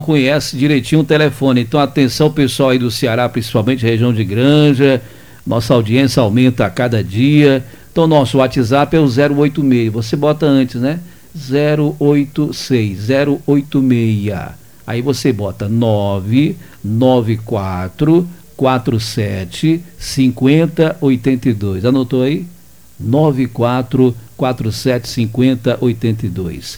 conhece direitinho o telefone. Então, atenção pessoal aí do Ceará, principalmente região de Granja, nossa audiência aumenta a cada dia. Então, nosso WhatsApp é o 086, você bota antes, né? 086. Aí você bota 994 47 50 82. Anotou aí? 94 47 50 82.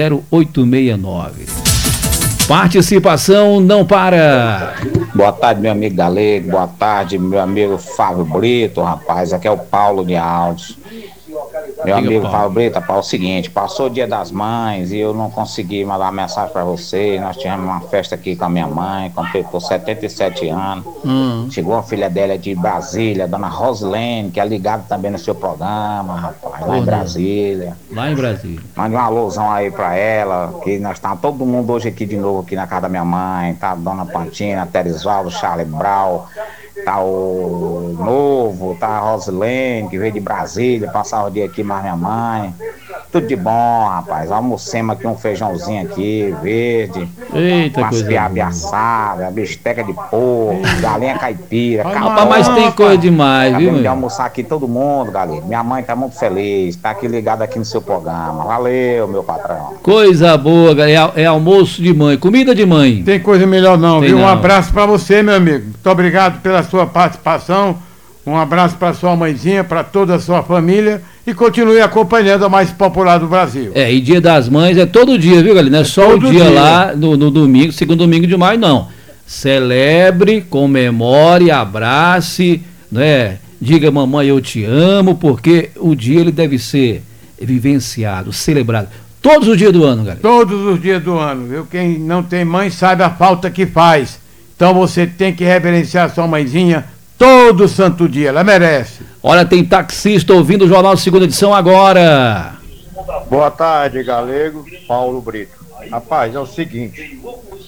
0869. Participação não para. Boa tarde, meu amigo Galego. Boa tarde, meu amigo Fábio Brito, rapaz. Aqui é o Paulo de Alves. Meu amigo Fábio Brito, rapaz, é o seguinte, passou o Dia das Mães e eu não consegui mandar mensagem pra você. Nós tivemos uma festa aqui com a minha mãe, completou 77 anos. Chegou a filha dela de Brasília, dona Rosilene, que é ligada também no seu programa, rapaz, lá em Brasília. Lá em Brasília. Mande uma alusão aí pra ela, que nós estamos todo mundo hoje aqui de novo, aqui na casa da minha mãe. Tá a dona Pantina, Teresvaldo, Charlie Brau, tá o Novo, tá a Rosilene, que veio de Brasília, passar o dia aqui mais minha mãe. Tudo de bom, rapaz. Almocemos aqui um feijãozinho aqui, verde. Eita, umas coisa piabas assadas, bisteca de porco, galinha caipira. Rapaz, mas tem coisa demais, viu? Acabamos de almoçar aqui todo mundo, galera. Minha mãe tá muito feliz, tá aqui ligada aqui no seu programa. Valeu, meu patrão. Coisa boa, galera. É almoço de mãe, comida de mãe. Tem coisa melhor não, Tem viu? não. Um abraço pra você, meu amigo. Muito obrigado pela sua participação. Um abraço pra sua mãezinha, pra toda a sua família. E continue acompanhando a mais popular do Brasil. É, e Dia das Mães é todo dia, viu, galera? Não é só o dia lá no domingo, segundo domingo de maio, não. Celebre, comemore, abrace, né? Diga, mamãe, eu te amo, porque o dia ele deve ser vivenciado, celebrado. Todos os dias do ano, galera. Todos os dias do ano, viu? Quem não tem mãe sabe a falta que faz. Então você tem que reverenciar sua mãezinha todo santo dia, ela merece. Olha, tem taxista ouvindo o Jornal Segunda Edição agora. Boa tarde, Galego. Paulo Brito. Rapaz, é o seguinte,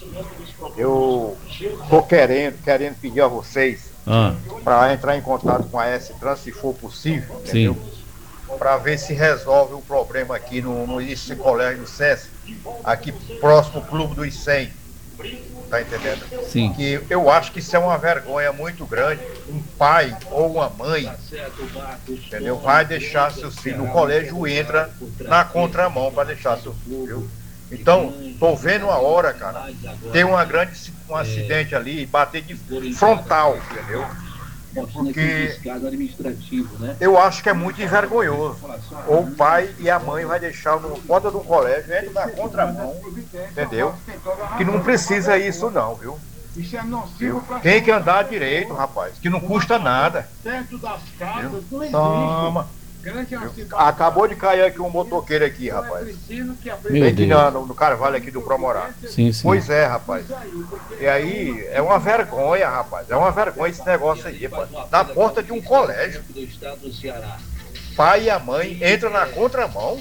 eu tô querendo pedir a vocês para entrar em contato com a S-Trans, se for possível, entendeu? Para ver se resolve o problema aqui no esse colégio SESC, aqui próximo ao Clube dos 100. Tá entendendo? Sim. Que eu acho que isso é uma vergonha muito grande. Um pai ou uma mãe, entendeu? Vai deixar seus filhos no colégio, entra na contramão para deixar seu filho, viu? Então, tô vendo a hora, cara. Tem um acidente ali, bater de frontal, entendeu? Porque eu acho que é muito envergonhoso. Ou o pai e a mãe vai deixar no porta do colégio, entra na contramão, entendeu? Que não precisa isso não, viu? Tem que andar direito, rapaz, que não custa nada. Toma. Acabou de cair aqui um motoqueiro aqui, rapaz. Meu Deus. No Carvalho aqui do Promorá. Sim. Pois é, rapaz. E aí, é uma vergonha, rapaz. É uma vergonha esse negócio aí, rapaz. Na porta de um colégio. Pai e a mãe entram na contramão.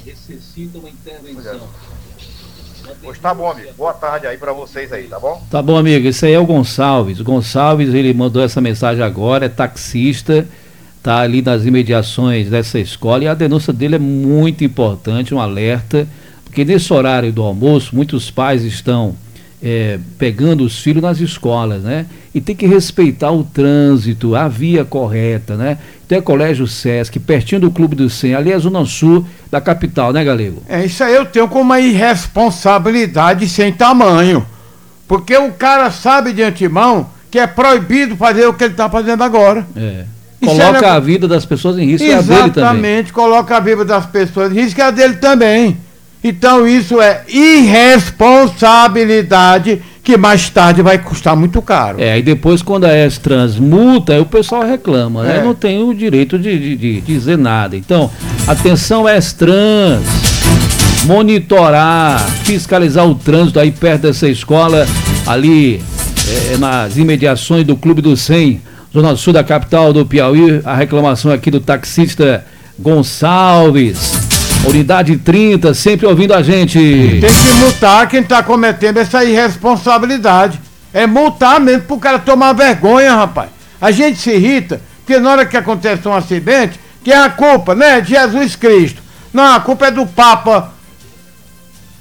Pois tá bom, amigo. Boa tarde aí pra vocês aí, tá bom? Tá bom, amigo. Esse aí é o Gonçalves. O Gonçalves, ele mandou essa mensagem agora, é taxista, tá ali nas imediações dessa escola, e a denúncia dele é muito importante, um alerta, porque nesse horário do almoço, muitos pais estão pegando os filhos nas escolas, né? E tem que respeitar o trânsito, a via correta, né? Então é Colégio Sesc, pertinho do Clube do 100, ali é a zona sul da capital, né, Galego? Isso aí eu tenho como uma irresponsabilidade sem tamanho. Porque o cara sabe de antemão que é proibido fazer o que ele está fazendo agora. Coloca a vida das pessoas em risco, e a dele também. Exatamente, coloca a vida das pessoas em risco, e a dele também. Então isso é irresponsabilidade que mais tarde vai custar muito caro. E depois quando a S-Trans multa, aí o pessoal reclama, né? Não tem o direito de dizer nada. Então, atenção S-Trans, monitorar, fiscalizar o trânsito aí perto dessa escola, ali nas imediações do Clube do 100, zona sul da capital do Piauí. A reclamação aqui do taxista Gonçalves. Unidade 30, sempre ouvindo a gente. Tem que multar quem está cometendo essa irresponsabilidade. É multar mesmo pro cara tomar vergonha, rapaz. A gente se irrita, porque na hora que acontece um acidente, que é a culpa, né, de Jesus Cristo. Não, a culpa é do Papa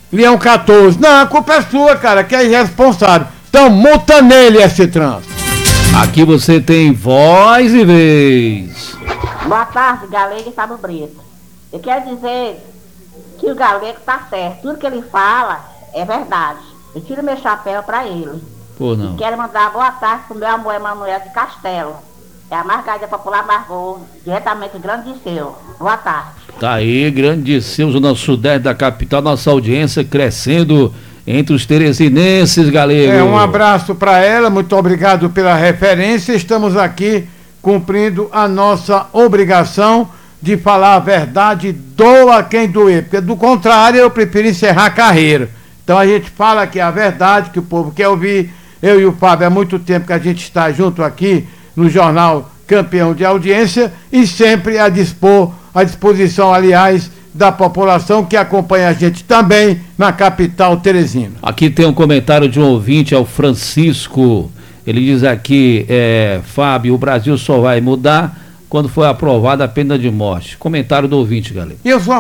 Leão 14. Não, a culpa é sua, cara, que é irresponsável. Então, multa nele esse trânsito. Aqui você tem voz e vez. Boa tarde, Galego e Fábio Brito. Eu quero dizer que o Galego tá certo. Tudo que ele fala é verdade. Eu tiro meu chapéu pra ele. Pô, não. E quero mandar boa tarde pro meu amor Emanuel de Castelo. É a Margarida Popular Margot, diretamente do Grande Disseu. Boa tarde. Tá aí, Grande Disseu, zona sudeste da capital, nossa audiência crescendo entre os teresinenses, Galego. Um abraço para ela, muito obrigado pela referência. Estamos aqui cumprindo a nossa obrigação de falar a verdade, doa quem doer, porque do contrário eu prefiro encerrar a carreira. Então a gente fala aqui a verdade, que o povo quer ouvir. Eu e o Fábio, há muito tempo que a gente está junto aqui no Jornal Campeão de Audiência e sempre à disposição, aliás, da população que acompanha a gente também na capital Teresina. Aqui tem um comentário de um ouvinte, é o Francisco. Ele diz aqui, Fábio, o Brasil só vai mudar quando for aprovada a pena de morte. Comentário do ouvinte, galera. Eu sou a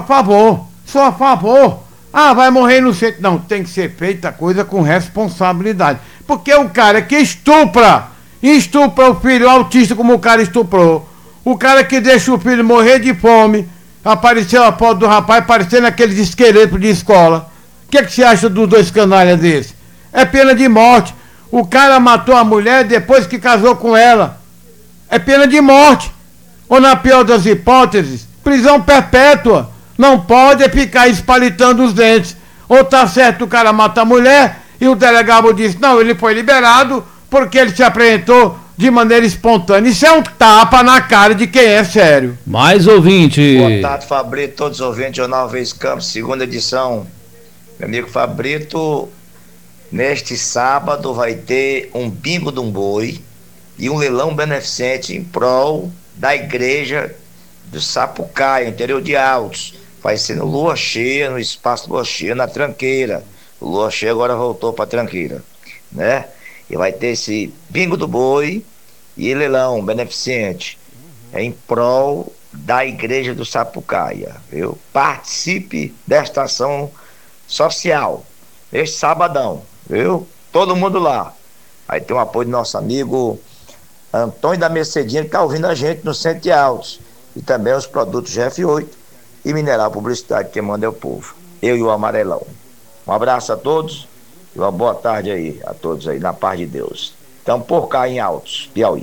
favor. Ah, vai morrer no centro. Não, tem que ser feita a coisa com responsabilidade. Porque o cara que estupra o filho autista como o cara estuprou, o cara que deixa o filho morrer de fome, apareceu a foto do rapaz parecendo aqueles esqueletos de escola. O que você acha dos dois canalhas desses? É pena de morte. O cara matou a mulher depois que casou com ela. É pena de morte. Ou na pior das hipóteses, prisão perpétua. Não pode ficar espalitando os dentes. Ou tá certo o cara mata a mulher e o delegado disse, não, ele foi liberado porque ele se apresentou de maneira espontânea. Isso é um tapa na cara de quem é sério. Mais ouvinte. Boa tarde, Fabrito, todos os ouvintes, Jornal Vez Campos, segunda edição. Meu amigo Fabrito, neste sábado vai ter um bingo de um boi e um leilão beneficente em prol da igreja do Sapucaia, interior de Altos. Vai ser no Lua Cheia, no espaço Lua Cheia, na Tranqueira. O Lua Cheia agora voltou para Tranqueira, né? E vai ter esse bingo do boi e leilão beneficente em prol da igreja do Sapucaia, viu? Participe desta ação social este sabadão, viu? Todo mundo lá. Aí tem o apoio do nosso amigo Antônio da Mercedinha, que está ouvindo a gente no Centro de Altos, e também os produtos GF8 e Mineral Publicidade, que manda é o povo, eu e o Amarelão. Um abraço a todos e uma boa tarde aí a todos aí, na paz de Deus. Então, por cá em Altos, Piauí.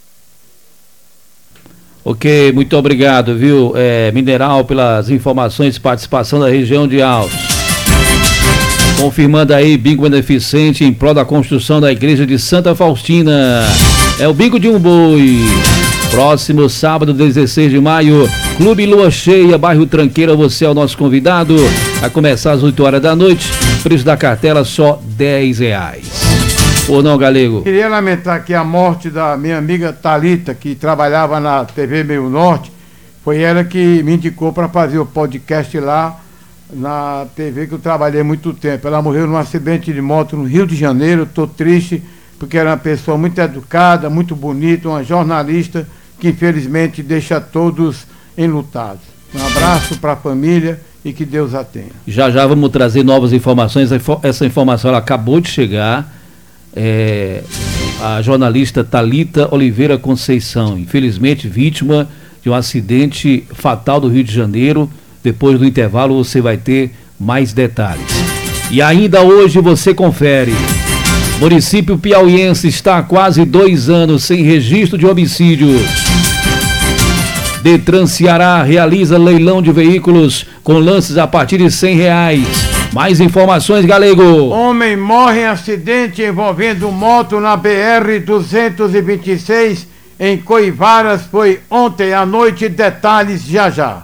Ok, muito obrigado, viu, Mineral, pelas informações e participação da região de Altos. Confirmando aí, bingo beneficente em prol da construção da igreja de Santa Faustina. É o bingo de um boi. Próximo sábado, 16 de maio, Clube Lua Cheia, bairro Tranqueira, você é o nosso convidado. Vai começar às 8 horas da noite, preço da cartela só R$10. Ou não, Galego? Queria lamentar aqui a morte da minha amiga Thalita, que trabalhava na TV Meio Norte. Foi ela que me indicou para fazer o podcast lá na TV que eu trabalhei muito tempo. Ela morreu num acidente de moto no Rio de Janeiro. Estou triste porque era uma pessoa muito educada, muito bonita, uma jornalista que infelizmente deixa todos enlutados. Um abraço para a família e que Deus a tenha. Já vamos trazer novas informações. Essa informação ela acabou de chegar. A jornalista Thalita Oliveira Conceição, infelizmente vítima de um acidente fatal do Rio de Janeiro. Depois do intervalo você vai ter mais detalhes. E ainda hoje você confere. Município piauiense está há quase 2 anos sem registro de homicídios. Detran Ceará realiza leilão de veículos com lances a partir de R$100. Mais informações, Galego. Homem morre em acidente envolvendo moto na BR-226 em Coivaras. Foi ontem à noite. Detalhes já.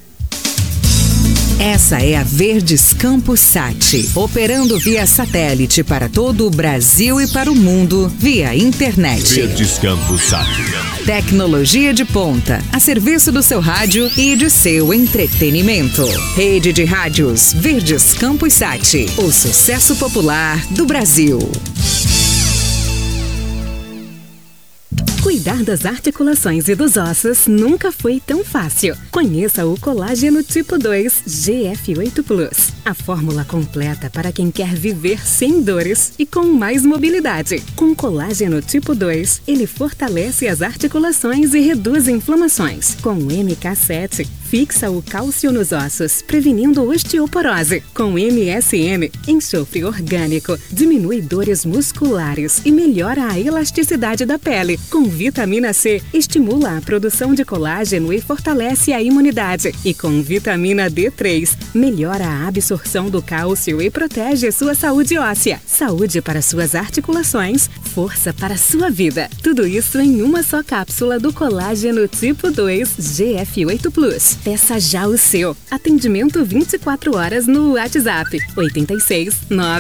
Essa é a Verdes Campos Sat, operando via satélite para todo o Brasil e para o mundo via internet. Verdes Campos Sat. Tecnologia de ponta, a serviço do seu rádio e de seu entretenimento. Rede de rádios Verdes Campos Sat, o sucesso popular do Brasil. Cuidar das articulações e dos ossos nunca foi tão fácil. Conheça o Colágeno Tipo 2 GF8 Plus. A fórmula completa para quem quer viver sem dores e com mais mobilidade. Com Colágeno Tipo 2, ele fortalece as articulações e reduz inflamações. Com o MK7, fixa o cálcio nos ossos, prevenindo osteoporose. Com MSM, enxofre orgânico, diminui dores musculares e melhora a elasticidade da pele. Com vitamina C, estimula a produção de colágeno e fortalece a imunidade. E com vitamina D3, melhora a absorção do cálcio e protege sua saúde óssea. Saúde para suas articulações, força para sua vida. Tudo isso em uma só cápsula do Colágeno Tipo 2 GF8 Plus. Peça já o seu. Atendimento 24 horas no WhatsApp 86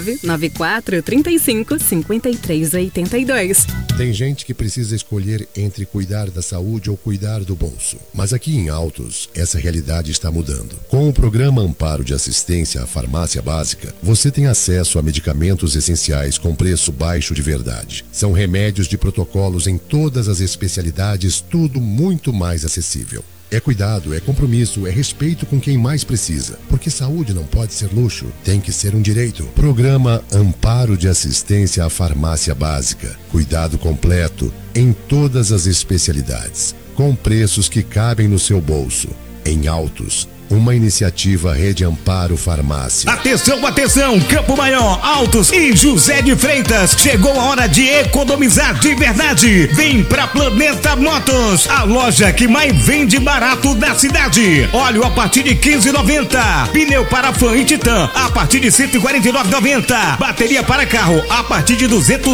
994 35 53 82. Tem gente que precisa escolher entre cuidar da saúde ou cuidar do bolso. Mas aqui em Altos, essa realidade está mudando. Com o programa Amparo de Assistência à Farmácia Básica, você tem acesso a medicamentos essenciais com preço baixo de verdade. São remédios de protocolos em todas as especialidades, tudo muito mais acessível. É cuidado, é compromisso, é respeito com quem mais precisa. Porque saúde não pode ser luxo, tem que ser um direito. Programa Amparo de Assistência à Farmácia Básica. Cuidado completo em todas as especialidades. Com preços que cabem no seu bolso. Em Altos. Uma iniciativa Rede Amparo Farmácia. Atenção, atenção, Campo Maior, Altos e José de Freitas. Chegou a hora de economizar de verdade. Vem pra Planeta Motos, a loja que mais vende barato da cidade. Óleo a partir de R$15,90. Pneu para Fã e Titan a partir de R$149,90. Bateria para carro a partir de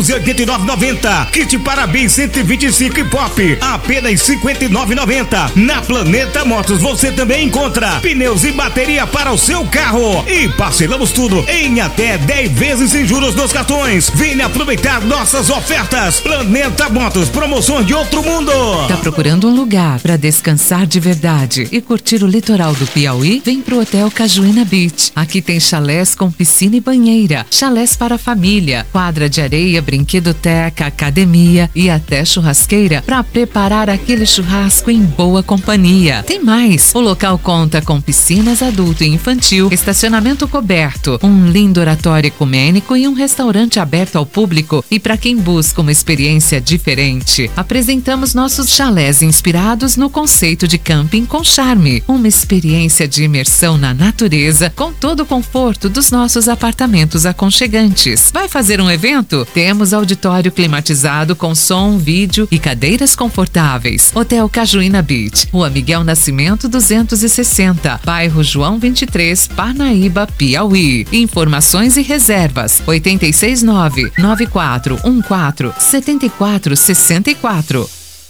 R$289,90. Kit para BIM 125 e Pop apenas R$59,90. Na Planeta Motos você também encontra pneus e bateria para o seu carro. E parcelamos tudo em até 10 vezes sem juros nos cartões. Venha aproveitar nossas ofertas. Planeta Motos, promoções de outro mundo. Tá procurando um lugar para descansar de verdade e curtir o litoral do Piauí? Vem pro Hotel Cajuína Beach. Aqui tem chalés com piscina e banheira, chalés para família, quadra de areia, brinquedoteca, academia e até churrasqueira para preparar aquele churrasco em boa companhia. Tem mais, o local conta com piscinas adulto e infantil, estacionamento coberto, um lindo oratório ecumênico e um restaurante aberto ao público. E para quem busca uma experiência diferente, apresentamos nossos chalés inspirados no conceito de camping com charme, uma experiência de imersão na natureza com todo o conforto dos nossos apartamentos aconchegantes. Vai fazer um evento? Temos auditório climatizado com som, vídeo e cadeiras confortáveis. Hotel Cajuína Beach, Rua Miguel Nascimento 260, bairro João 23, Parnaíba, Piauí. Informações e reservas 869-9414-7464.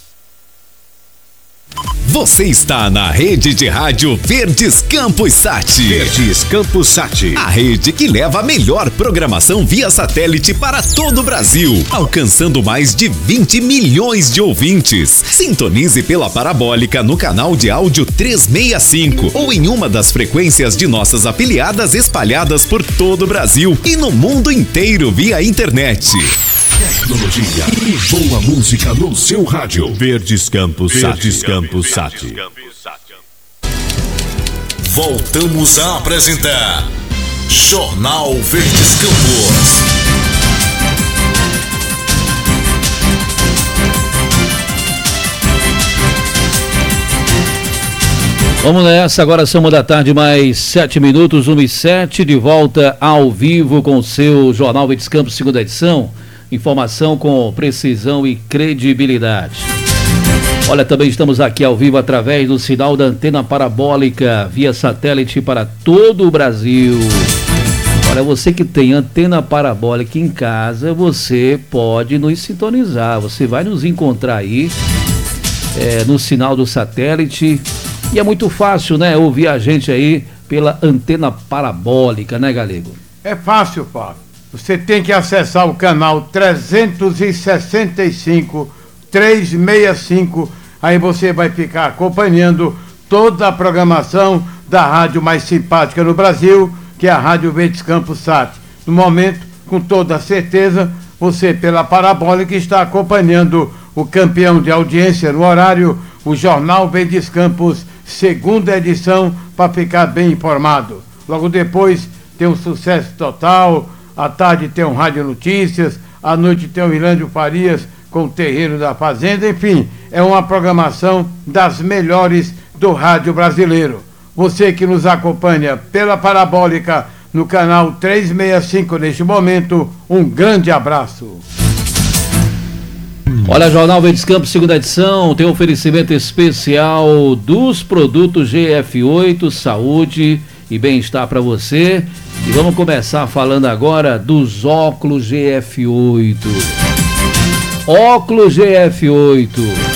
Você está na rede de rádio Verdes Campos Sat. Verdes Campos Sat. A rede que leva a melhor programação via satélite para todo o Brasil, alcançando mais de 20 milhões de ouvintes. Sintonize pela parabólica no canal de áudio 365 ou em uma das frequências de nossas afiliadas espalhadas por todo o Brasil e no mundo inteiro via internet. Tecnologia e boa música no seu rádio. Verdes Campos Sat. Verdes Campos Sat. Voltamos a apresentar Jornal Verdes Campos. Vamos nessa, agora são 13h, mais 7 minutos, 1h07, de volta ao vivo com o seu Jornal Verdes Campos, segunda edição. Informação com precisão e credibilidade. Olha, também estamos aqui ao vivo através do sinal da antena parabólica via satélite para todo o Brasil. Olha, você que tem antena parabólica em casa, você pode nos sintonizar. Você vai nos encontrar aí no sinal do satélite. E é muito fácil, né? Ouvir a gente aí pela antena parabólica, né, Galego? É fácil, Fábio. Você tem que acessar o canal 365, 365, aí você vai ficar acompanhando toda a programação da rádio mais simpática no Brasil, que é a Rádio Verdes Campos Sat. No momento, com toda certeza, você pela parabólica está acompanhando o campeão de audiência no horário, o Jornal Verdes Campos, segunda edição, para ficar bem informado. Logo depois tem um Sucesso Total, à tarde tem um Rádio Notícias, à noite tem o Irândio Farias com o Terreiro da Fazenda, enfim, é uma programação das melhores do rádio brasileiro. Você que nos acompanha pela Parabólica no canal 365 neste momento, um grande abraço. Olha, Jornal Verdes Campos, segunda edição, tem um oferecimento especial dos produtos GF8, saúde e bem-estar para você. E vamos começar falando agora dos óculos GF8. Óculos GF8.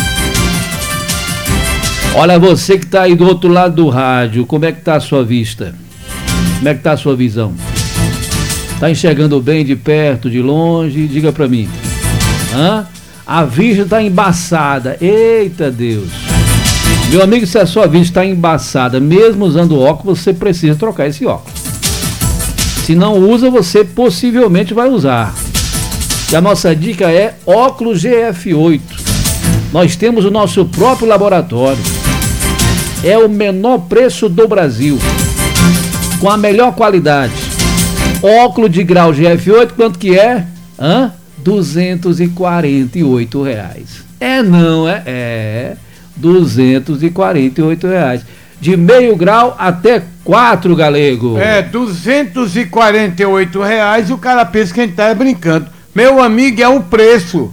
Olha, você que está aí do outro lado do rádio, como é que está a sua vista? Como é que está a sua visão? Está enxergando bem de perto, de longe? Diga para mim. A vista está embaçada. Eita Deus. Meu amigo, se a sua vista está embaçada, mesmo usando óculos, você precisa trocar esse óculos. Se não usa, você possivelmente vai usar. E a nossa dica é óculos GF8. Nós temos o nosso próprio laboratório. É o menor preço do Brasil, com a melhor qualidade. Óculos de grau GF8, quanto que é? R$248. Não é? É R$248. De meio grau até 4, galego. R$248. O cara pensa que a gente tá brincando. Meu amigo, é o preço.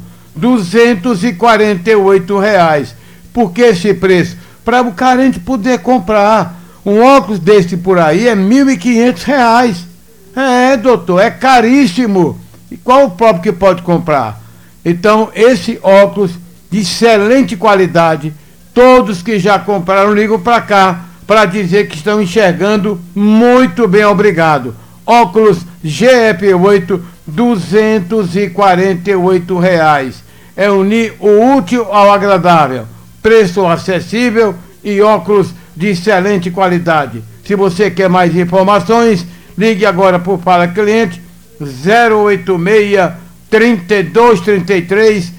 R$248. Por que esse preço? Para o carente poder comprar. Um óculos desse por aí é R$1.500. Doutor, é caríssimo. E qual o próprio que pode comprar? Então, esse óculos de excelente qualidade, todos que já compraram ligam para cá para dizer que estão enxergando muito bem, obrigado. Óculos GF8, R$248. É unir o útil ao agradável, preço acessível e óculos de excelente qualidade. Se você quer mais informações, ligue agora por Fala Cliente 086 3233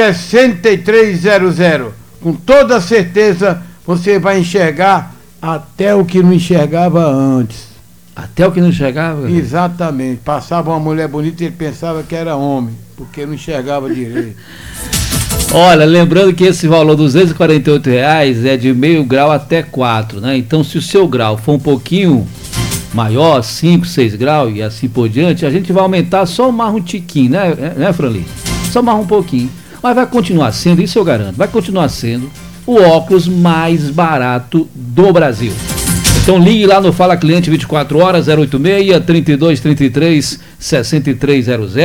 6300. Com toda certeza você vai enxergar até o que não enxergava antes. Até o que não enxergava? Exatamente. Passava uma mulher bonita e ele pensava que era homem, porque não enxergava direito. Olha, lembrando que esse valor de R$248 é de meio grau até 4, né? Então, se o seu grau for um pouquinho maior, 5, 6 graus e assim por diante, a gente vai aumentar só mais um tiquinho, né, Franli? Só mais um pouquinho. Mas vai continuar sendo, isso eu garanto, vai continuar sendo o óculos mais barato do Brasil. Então ligue lá no Fala Cliente 24 horas, 086 3233 6300,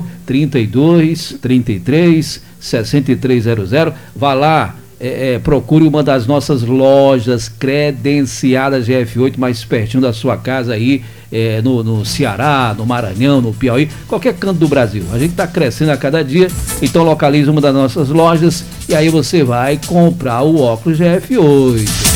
3233 6300. Vá lá, procure uma das nossas lojas credenciadas GF8 mais pertinho da sua casa aí, no Ceará, no Maranhão, no Piauí, qualquer canto do Brasil. A gente está crescendo a cada dia, então localize uma das nossas lojas e aí você vai comprar o óculos GF8.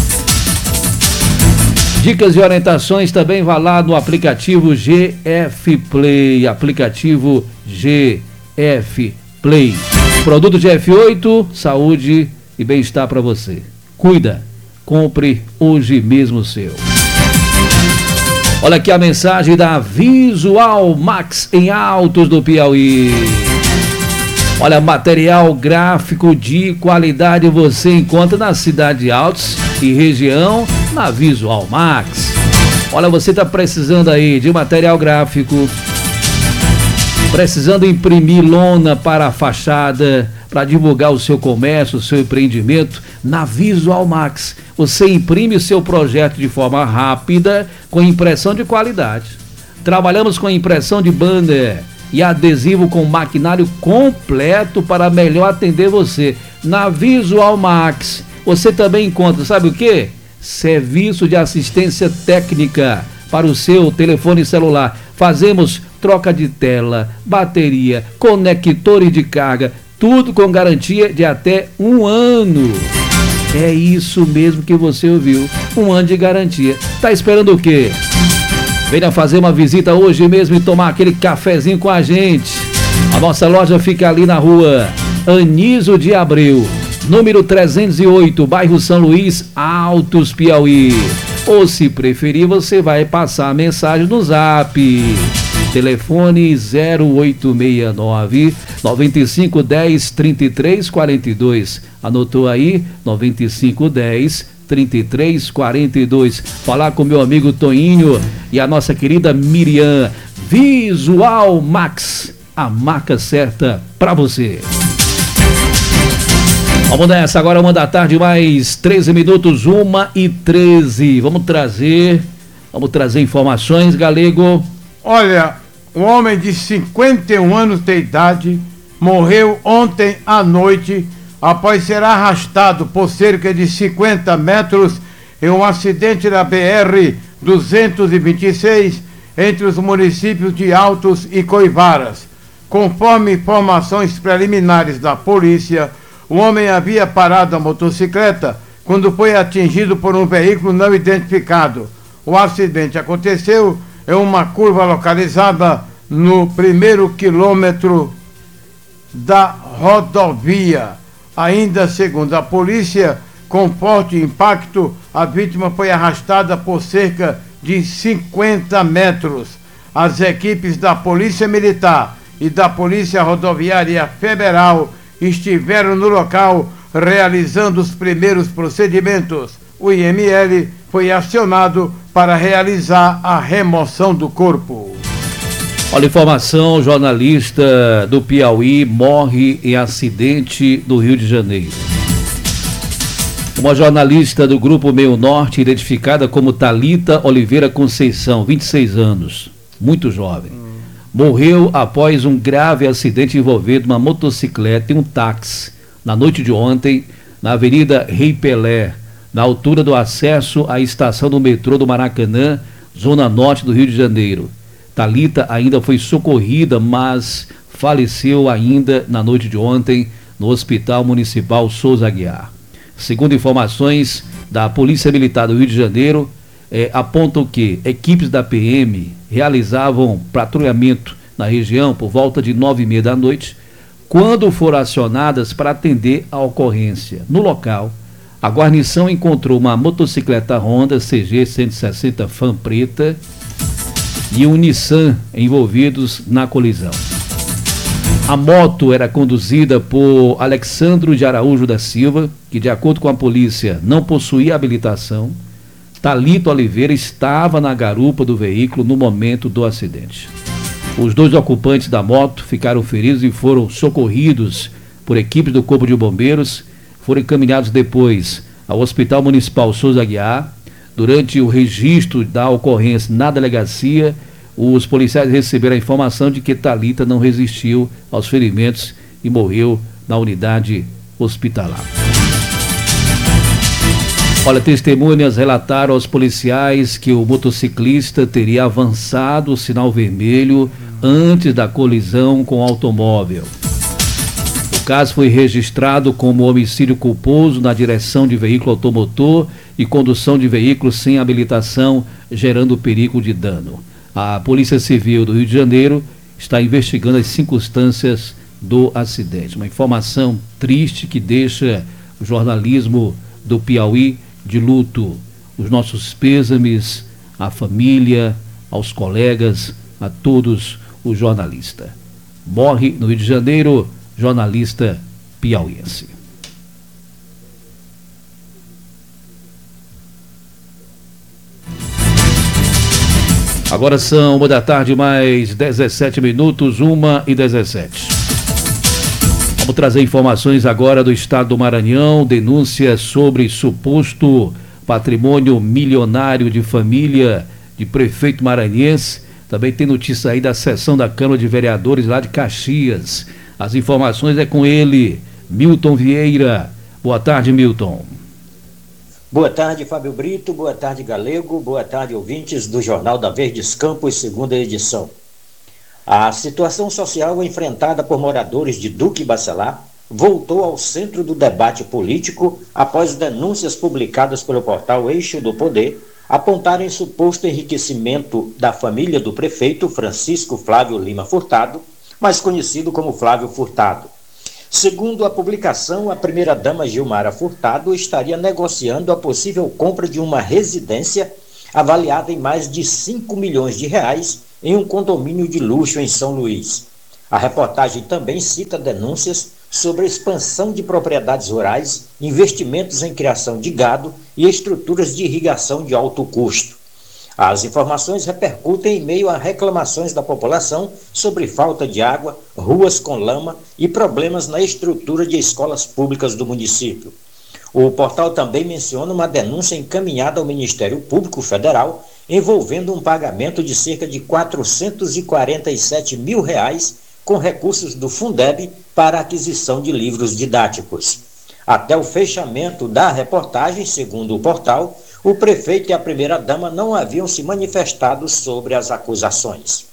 Dicas e orientações também vá lá no aplicativo GF Play, aplicativo GF Play. Produto GF8, saúde e bem-estar para você. Cuida, compre hoje mesmo o seu. Olha aqui a mensagem da Visual Max em Altos do Piauí. Olha, material gráfico de qualidade você encontra na cidade de Altos e região na Visual Max. Olha, você está precisando aí de material gráfico, precisando imprimir lona para a fachada, para divulgar o seu comércio, o seu empreendimento, na Visual Max. Você imprime o seu projeto de forma rápida, com impressão de qualidade. Trabalhamos com impressão de banner e adesivo com maquinário completo para melhor atender você. Na Visual Max, você também encontra, sabe o quê? Serviço de assistência técnica para o seu telefone celular. Fazemos troca de tela, bateria, conectores de carga, tudo com garantia de até 1 ano. É isso mesmo que você ouviu, 1 ano de garantia. Tá esperando o quê? Venha fazer uma visita hoje mesmo e tomar aquele cafezinho com a gente. A nossa loja fica ali na rua Anísio de Abreu, número 308, bairro São Luís, Altos, Piauí. Ou se preferir, você vai passar a mensagem no Zap. Telefone 0869 9510 3342. Anotou aí? 9510 3342. Falar com meu amigo Toinho e a nossa querida Miriam. Visual Max, a marca certa para você. Vamos nessa, agora 1h da tarde, mais 13 minutos, 1h13. Vamos trazer informações, Galego. Olha, um homem de 51 anos de idade morreu ontem à noite após ser arrastado por cerca de 50 metros em um acidente na BR-226 entre os municípios de Altos e Coivaras. Conforme informações preliminares da polícia, o homem havia parado a motocicleta quando foi atingido por um veículo não identificado. O acidente aconteceu em uma curva localizada no 1º quilômetro da rodovia. Ainda segundo a polícia, com forte impacto, a vítima foi arrastada por cerca de 50 metros. As equipes da Polícia Militar e da Polícia Rodoviária Federal estiveram no local realizando os primeiros procedimentos. O IML foi acionado para realizar a remoção do corpo. Olha, informação, jornalista do Piauí morre em acidente no Rio de Janeiro. Uma jornalista do Grupo Meio Norte, identificada como Thalita Oliveira Conceição, 26 anos, muito jovem, morreu após um grave acidente envolvendo uma motocicleta e um táxi na noite de ontem, na Avenida Rei Pelé, na altura do acesso à estação do metrô do Maracanã, zona norte do Rio de Janeiro. Thalita ainda foi socorrida, mas faleceu ainda na noite de ontem no Hospital Municipal Souza Aguiar. Segundo informações da Polícia Militar do Rio de Janeiro, apontam que equipes da PM realizavam patrulhamento na região por volta de 9h30 da noite, quando foram acionadas para atender a ocorrência. No local, a guarnição encontrou uma motocicleta Honda CG 160 Fan preta e um Nissan envolvidos na colisão. A moto era conduzida por Alexandro de Araújo da Silva, que, de acordo com a polícia, não possuía habilitação. Thalita Oliveira estava na garupa do veículo no momento do acidente. Os dois ocupantes da moto ficaram feridos e foram socorridos por equipes do Corpo de Bombeiros. Foram encaminhados depois ao Hospital Municipal Souza Aguiar. Durante o registro da ocorrência na delegacia, os policiais receberam a informação de que Thalita não resistiu aos ferimentos e morreu na unidade hospitalar. Olha, testemunhas relataram aos policiais que o motociclista teria avançado o sinal vermelho antes da colisão com o automóvel. O caso foi registrado como homicídio culposo na direção de veículo automotor e condução de veículo sem habilitação, gerando perigo de dano. A Polícia Civil do Rio de Janeiro está investigando as circunstâncias do acidente. Uma informação triste que deixa o jornalismo do Piauí de luto. Os nossos pêsames à família, aos colegas, a todos os jornalistas. Morre no Rio de Janeiro, jornalista piauiense. Agora são 1h da tarde, mais 17 minutos, 1h17. Vamos trazer informações agora do estado do Maranhão, denúncia sobre suposto patrimônio milionário de família de prefeito maranhense. Também tem notícia aí da sessão da Câmara de Vereadores lá de Caxias. As informações é com ele, Milton Vieira. Boa tarde, Milton. Boa tarde, Fábio Brito. Boa tarde, Galego. Boa tarde, ouvintes do Jornal da Verdes Campos, segunda edição. A situação social enfrentada por moradores de Duque Bacelar voltou ao centro do debate político após denúncias publicadas pelo portal Eixo do Poder apontarem suposto enriquecimento da família do prefeito Francisco Flávio Lima Furtado, mais conhecido como Flávio Furtado. Segundo a publicação, a primeira-dama Gilmara Furtado estaria negociando a possível compra de uma residência avaliada em mais de 5 milhões de reais em um condomínio de luxo em São Luís. A reportagem também cita denúncias sobre a expansão de propriedades rurais, investimentos em criação de gado e estruturas de irrigação de alto custo. As informações repercutem em meio a reclamações da população sobre falta de água, ruas com lama e problemas na estrutura de escolas públicas do município. O portal também menciona uma denúncia encaminhada ao Ministério Público Federal envolvendo um pagamento de cerca de R$ 447 mil com recursos do Fundeb para aquisição de livros didáticos. Até o fechamento da reportagem, segundo o portal, o prefeito e a primeira-dama não haviam se manifestado sobre as acusações.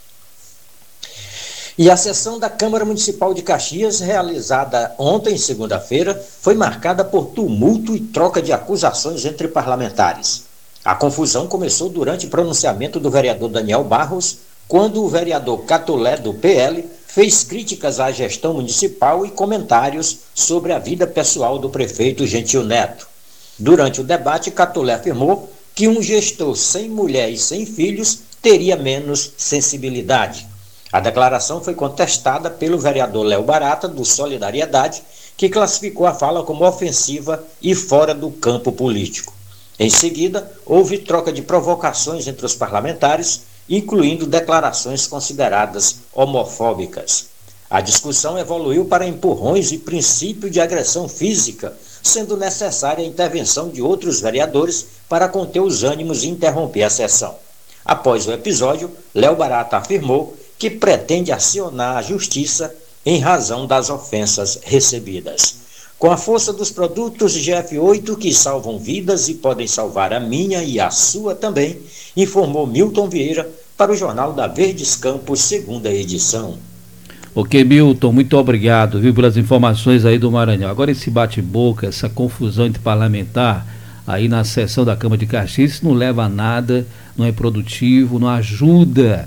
E a sessão da Câmara Municipal de Caxias, realizada ontem, segunda-feira, foi marcada por tumulto e troca de acusações entre parlamentares. A confusão começou durante o pronunciamento do vereador Daniel Barros, quando o vereador Catulé, do PL, fez críticas à gestão municipal e comentários sobre a vida pessoal do prefeito Gentil Neto. Durante o debate, Catulé afirmou que um gestor sem mulher e sem filhos teria menos sensibilidade. A declaração foi contestada pelo vereador Léo Barata, do Solidariedade, que classificou a fala como ofensiva e fora do campo político. Em seguida, houve troca de provocações entre os parlamentares, incluindo declarações consideradas homofóbicas. A discussão evoluiu para empurrões e princípio de agressão física, sendo necessária a intervenção de outros vereadores para conter os ânimos e interromper a sessão. Após o episódio, Léo Barata afirmou que pretende acionar a justiça em razão das ofensas recebidas. Com a força dos produtos GF8 que salvam vidas e podem salvar a minha e a sua também, informou Milton Vieira para o Jornal da Verdes Campos, segunda edição. Ok, Milton, muito obrigado, viu, pelas informações aí do Maranhão. Agora esse bate-boca, essa confusão entre parlamentar aí na sessão da Câmara de Caxias, isso não leva a nada, não é produtivo, não ajuda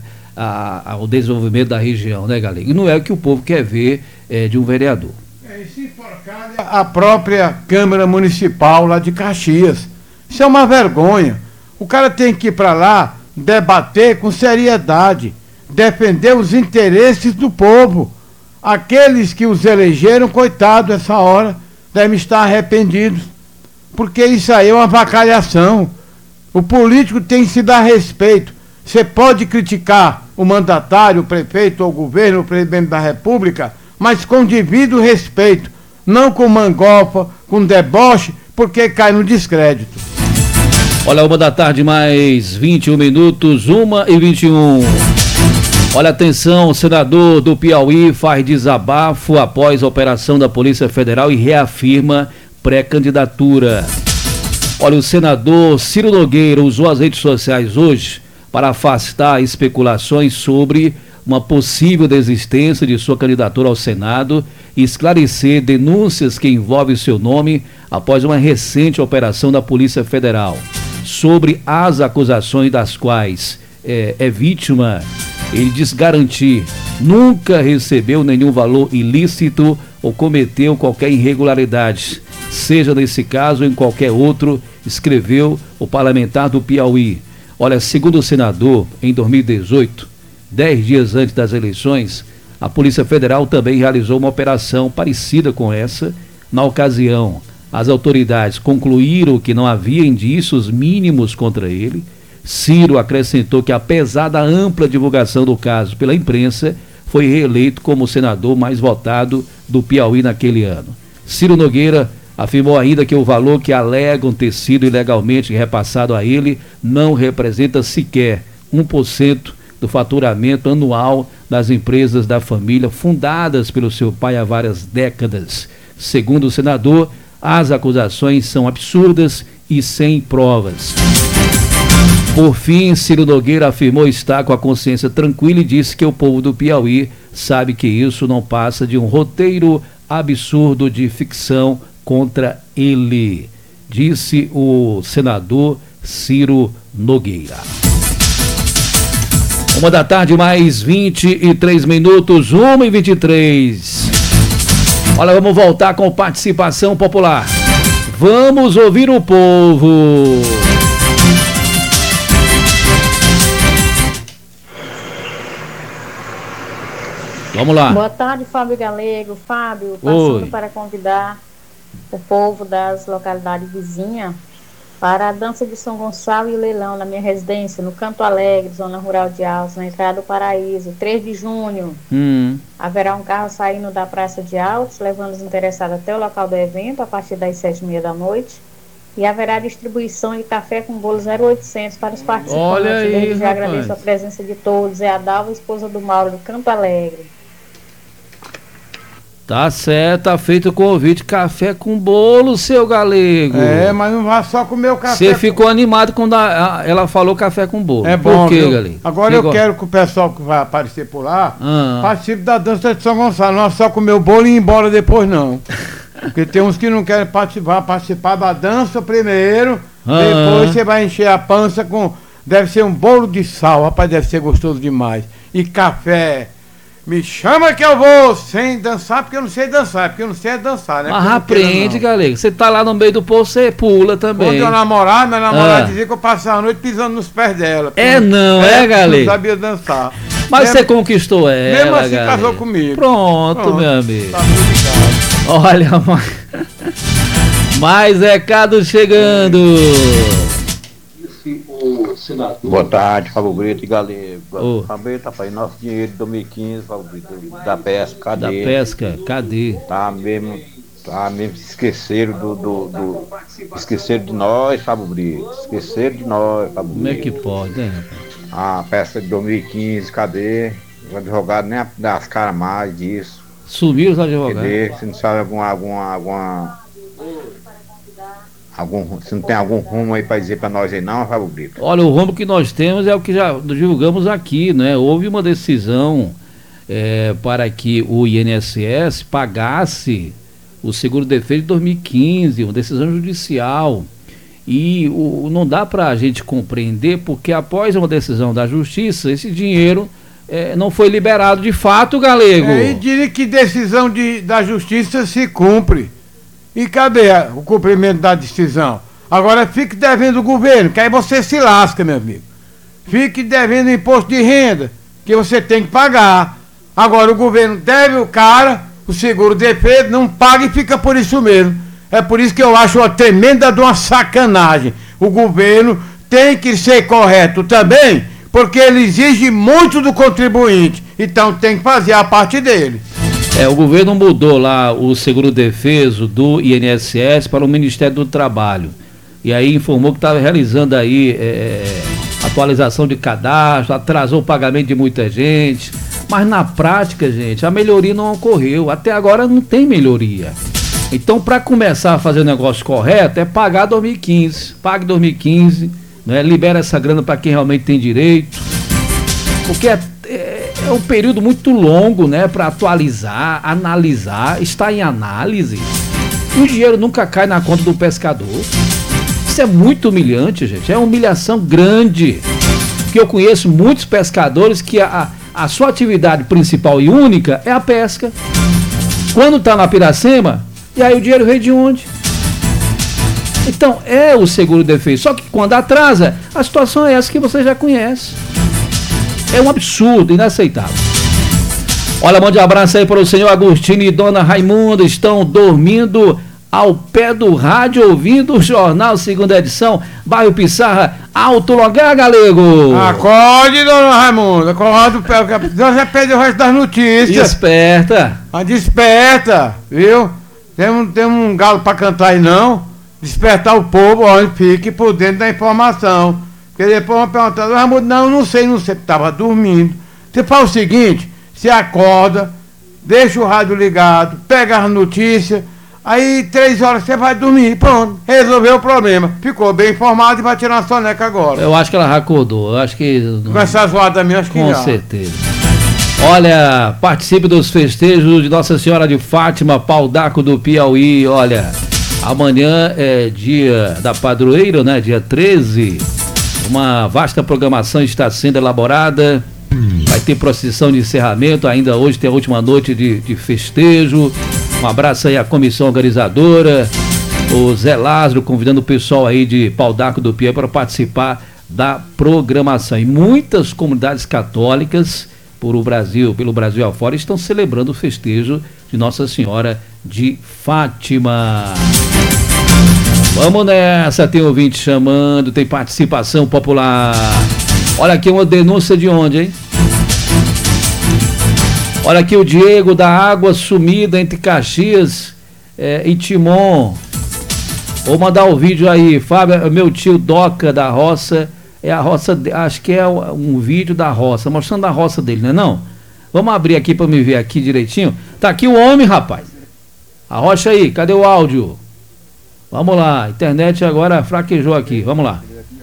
ao desenvolvimento da região, né, Galego? E não é o que o povo quer ver de um vereador. E se enforcar a própria Câmara Municipal lá de Caxias. Isso é uma vergonha. O cara tem que ir para lá debater com seriedade, defender os interesses do povo. Aqueles que os elegeram, coitado, essa hora, devem estar arrependidos, porque isso aí é uma avacalhação. O político tem que se dar respeito. Você pode criticar o mandatário, o prefeito ou o governo, o presidente da República, mas com devido respeito, não com mangofa, com deboche, porque cai no descrédito. Olha, 1h, mais 21 minutos, 1h21. Olha, atenção, o senador do Piauí faz desabafo após a operação da Polícia Federal e reafirma pré-candidatura. Olha, o senador Ciro Nogueira usou as redes sociais hoje para afastar especulações sobre uma possível desistência de sua candidatura ao Senado e esclarecer denúncias que envolvem seu nome após uma recente operação da Polícia Federal. Sobre as acusações das quais é vítima, ele diz garantir nunca recebeu nenhum valor ilícito ou cometeu qualquer irregularidade, seja nesse caso ou em qualquer outro, escreveu o parlamentar do Piauí. Olha, segundo o senador, em 2018, 10 dias antes das eleições, a Polícia Federal também realizou uma operação parecida com essa. Na ocasião, as autoridades concluíram que não havia indícios mínimos contra ele. Ciro acrescentou que, apesar da ampla divulgação do caso pela imprensa, foi reeleito como o senador mais votado do Piauí naquele ano. Ciro Nogueira afirmou ainda que o valor que alegam ter sido ilegalmente repassado a ele não representa sequer 1% do faturamento anual das empresas da família fundadas pelo seu pai há várias décadas. Segundo o senador, as acusações são absurdas e sem provas. Por fim, Ciro Nogueira afirmou estar com a consciência tranquila e disse que o povo do Piauí sabe que isso não passa de um roteiro absurdo de ficção contra ele, disse o senador Ciro Nogueira. 1h, mais 23 minutos, 1h23. Olha, vamos voltar com participação popular. Vamos ouvir o povo. Vamos lá. Boa tarde, Fábio Galego. Fábio, passando para convidar o povo das localidades vizinhas para a dança de São Gonçalo e o leilão na minha residência, no Canto Alegre, zona rural de Altos, na entrada do Paraíso, 3 de junho. Haverá um carro saindo da Praça de Altos, levando os interessados até o local do evento, a partir das 7h30 da noite. E haverá distribuição de café com bolo 0800 para os participantes. Olha aí, desde já agradeço a presença de todos. É a Dalva, esposa do Mauro, do Canto Alegre. Tá certo, tá feito o convite. Café com bolo, seu Galego. Mas não vá só comer o café. Você ficou animado quando ela falou café com bolo. É bom. Por quê, Galego? Agora eu quero que o pessoal que vai aparecer por lá participe da dança de São Gonçalo. Não é só comer o bolo e ir embora depois, não. Porque tem uns que não querem participar da dança primeiro, depois você vai encher a pança com... Deve ser um bolo de sal, rapaz, deve ser gostoso demais. E café. Me chama que eu vou sem dançar, porque eu não sei dançar, porque eu não sei dançar, né? Mas aprende, Galego. Você tá lá no meio do povo, você pula também. Quando eu namorar, minha namorada dizia que eu passava a noite pisando nos pés dela. Galego? Não sabia dançar. Mas você conquistou ela, mesmo assim, Galego. casou comigo. Pronto, meu amigo. Tá muito Olha, mais recado chegando. Boa tarde, Fábio Brito e Galego. Fábio Brito, rapaz, nosso dinheiro de 2015, Fábio Brito, da pesca, cadê? Da pesca, cadê? Tá mesmo esqueceram esqueceram de nós, Fábio Brito. Esqueceram de nós, Fábio Brito. Como é que pode, né? A pesca de 2015, cadê? Os advogados nem das caras mais disso. Sumiram os advogados? Cadê? Se não sabe se não tem algum rumo aí para dizer para nós aí não, Fábio Brito? Olha, o rumo que nós temos é o que já divulgamos aqui, né? Houve uma decisão para que o INSS pagasse o seguro-defeito de 2015, uma decisão judicial. E não dá para a gente compreender, porque após uma decisão da justiça, esse dinheiro não foi liberado de fato, Galego. E diria que decisão da justiça se cumpre. E cadê o cumprimento da decisão? Agora fique devendo o governo, que aí você se lasca, meu amigo. Fique devendo imposto de renda, que você tem que pagar. Agora o governo deve o cara, o seguro-defeito, não paga e fica por isso mesmo. É por isso que eu acho uma tremenda de uma sacanagem. O governo tem que ser correto também, porque ele exige muito do contribuinte. Então tem que fazer a parte dele. O governo mudou lá o seguro-defeso do INSS para o Ministério do Trabalho. E aí informou que estava realizando aí atualização de cadastro, atrasou o pagamento de muita gente. Mas na prática, gente, a melhoria não ocorreu. Até agora não tem melhoria. Então, para começar a fazer o negócio correto, é pagar 2015. Pague 2015, né? Libera essa grana para quem realmente tem direito. Porque é um período muito longo, né? Para atualizar, analisar, está em análise. E o dinheiro nunca cai na conta do pescador. Isso é muito humilhante, gente. É uma humilhação grande. Porque eu conheço muitos pescadores que a sua atividade principal e única é a pesca. Quando está na Piracema, e aí o dinheiro vem de onde? Então é o seguro-defeito. Só que quando atrasa, a situação é essa que você já conhece. É um absurdo, inaceitável. Olha, mande um abraço aí para o senhor Agostinho e dona Raimunda. Estão dormindo ao pé do rádio, ouvindo o jornal, segunda edição, bairro Pissarra, Alto Lugar, Galego. Acorde, dona Raimunda, acorde, nós já perdeu o resto das notícias. Desperta. Desperta, viu? Tem um galo para cantar aí não. Despertar o povo, olha, fique por dentro da informação. Porque depois vão perguntar, Raimunda, não sei, estava dormindo. Você faz o seguinte, você acorda, deixa o rádio ligado, pega as notícias. Aí 3 horas você vai dormir, pronto, resolveu o problema. Ficou bem informado e vai tirar uma soneca agora. Eu acho que ela já acordou, eu acho que... Com essa zoada minha, acho que com já. certeza. Olha, participe dos festejos de Nossa Senhora de Fátima, Pau d'Arco do Piauí. Olha, amanhã é dia da padroeira, né, dia 13. Uma vasta programação está sendo elaborada. Vai ter procissão de encerramento, ainda hoje tem a última noite de festejo. Um abraço aí à comissão organizadora, o Zé Lázaro convidando o pessoal aí de Pau d'Arco do Piauí para participar da programação. E muitas comunidades católicas pelo Brasil afora, estão celebrando o festejo de Nossa Senhora de Fátima. Vamos nessa, tem ouvinte chamando, tem participação popular. Olha aqui uma denúncia de onde, hein? Olha aqui o Diego da água sumida entre Caxias e Timon. Vou mandar o vídeo aí, Fábio, meu tio Doca da roça, é a roça, acho que é um vídeo da roça, mostrando a roça dele, não é não? Vamos abrir aqui para me ver aqui direitinho. Tá aqui o homem, rapaz. Arrocha aí, cadê o áudio? Vamos lá, a internet agora fraquejou aqui, vamos lá.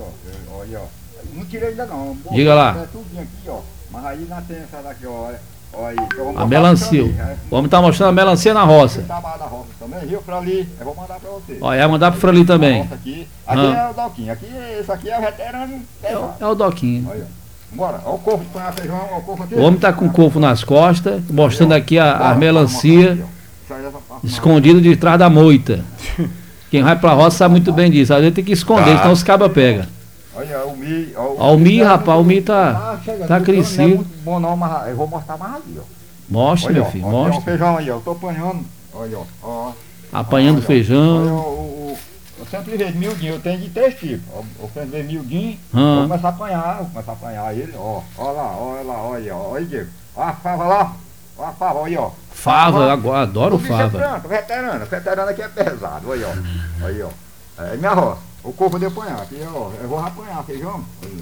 Não tirei ainda não. Diga lá. Mas aí na tensa daqui, ó. A melancia. O homem tá mostrando a melancia na roça. Também, viu, Frali? Eu vou mandar pra você. Ó, ia mandar pro Frali também. Aqui é o Doquinho. Esse aqui é o veterano. É o Doquinho. Olha. Bora, olha o corpo para feijão, olha o corpo aqui. O homem tá com o corpo nas costas, mostrando aqui a melancia escondida de trás da moita. Quem vai pra roça sabe muito bem disso. A gente tem que esconder, senão os cabas pegam. Olha o milho. O milho, rapaz, o milho tá crescido. Não é muito bom não, mas eu vou mostrar mais ali, ó. Mostra, meu filho, mostra. O feijão aí, ó. Eu tô apanhando. Olha, ó. Apanhando feijão. Olha, eu sempre vejo miudinho, eu tenho de 3 tipos. Eu sempre vejo miudinho, vou começar a apanhar ele, ó. Olha lá, olha, Diego. Olha a fava lá. Olha a fava, olha, ó. Fava, eu adoro fava. Veterano aqui é pesado, olha, ó. Aí, ó. É minha roça. O corpo de apanhar, aqui, ó. Eu vou apanhar feijão.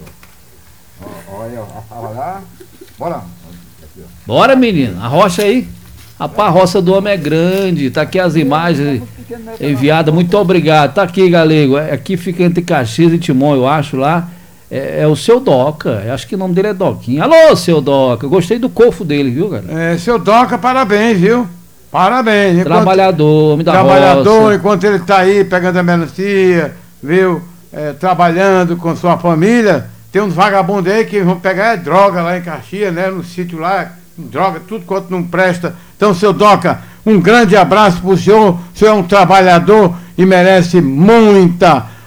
Olha, ó. A fava lá. Bora. Aqui, bora, menino. Arrocha aí. Rapaz, a roça do homem é grande. Tá aqui as imagens enviadas. Muito obrigado. Tá aqui, galego. Aqui fica entre Caxias e Timon, eu acho, lá. É o seu Doca. Eu acho que o nome dele é Doquinho. Alô, seu Doca. Eu gostei do cofo dele, viu, cara? Seu Doca, parabéns, viu? Parabéns. Trabalhador, homem da trabalhador, roça. Enquanto ele tá aí pegando a melancia, viu? Trabalhando com sua família. Tem uns vagabundos aí que vão pegar droga lá em Caxias, né? No sítio lá. Droga, tudo quanto não presta. Então, seu Doca, um grande abraço pro senhor. O senhor é um trabalhador e merece muito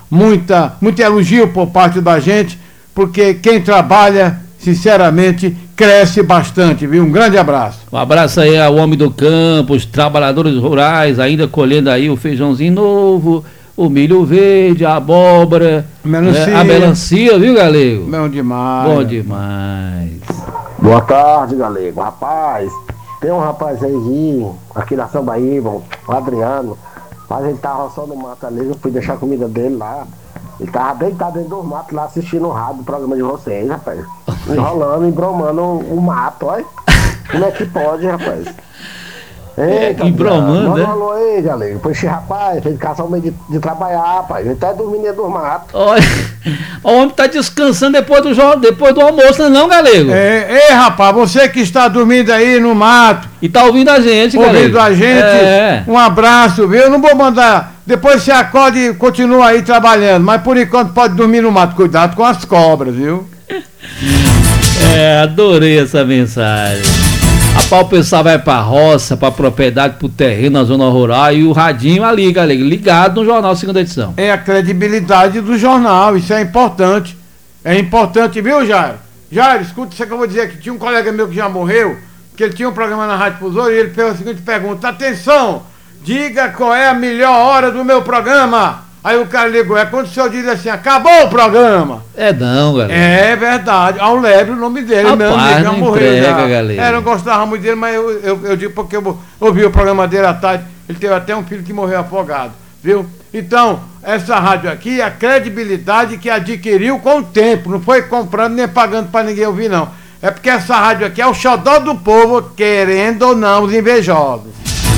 elogio por parte da gente, porque quem trabalha, sinceramente, cresce bastante, viu? Um grande abraço. Um abraço aí ao homem do campo, os trabalhadores rurais, ainda colhendo aí o feijãozinho novo, o milho verde, a abóbora, a melancia, viu, galego? Bom demais. Bom demais. Boa tarde, galego. Rapaz, tem um rapaz aí aqui na Sambaíba, o Adriano, mas ele tava só no mato ali, eu fui deixar a comida dele lá. Ele tava deitado dentro do mato lá assistindo o rádio do programa de vocês, rapaz. Enrolando, embromando o mato, olha. Como é que pode, rapaz? Embromando, né? Alô aí, galera. Pois esse rapaz fez caçar o meio de trabalhar, rapaz. Ele tá dormindo dentro do mato. Olha, o homem tá descansando depois do almoço, não, galego? Ei, rapaz, você que está dormindo aí no mato. E tá ouvindo a gente, galego. Ouvindo a gente, um abraço, viu? Eu não vou mandar. Depois você acorda e continua aí trabalhando. Mas por enquanto pode dormir no mato. Cuidado com as cobras, viu? Adorei essa mensagem. Rapaz, o pessoal vai pra roça, pra propriedade, pro terreno, na zona rural, e o radinho ali, galera, ligado no jornal segunda edição. É a credibilidade do jornal, isso é importante. É importante, viu, Jair? Jair, escuta isso que eu vou dizer aqui. Tinha um colega meu que já morreu, que ele tinha um programa na Rádio Fusor, e ele fez a seguinte pergunta: atenção, diga qual é a melhor hora do meu programa. Aí o cara ligou, quando o senhor diz assim, acabou o programa. Não, galera. É verdade, ao Lebre o nome dele. Rapaz, mesmo, já morreu já. Galera. Eu não gostava muito dele, mas eu digo porque eu ouvi o programa dele à tarde. Ele teve até um filho que morreu afogado, viu? Então, essa rádio aqui, a credibilidade que adquiriu com o tempo, não foi comprando nem pagando para ninguém ouvir, não. É porque essa rádio aqui é o xodó do povo, querendo ou não, os invejosos.